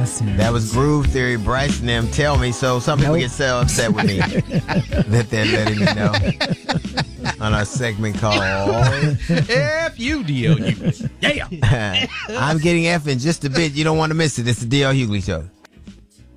That was Groove Theory. Bryce and them tell me so. Some people get so upset with me that they're letting me know on our segment called F-U-D-O-U. Yeah. I'm getting F in just a bit. You don't want to miss it. It's the D.L. Hughley Show.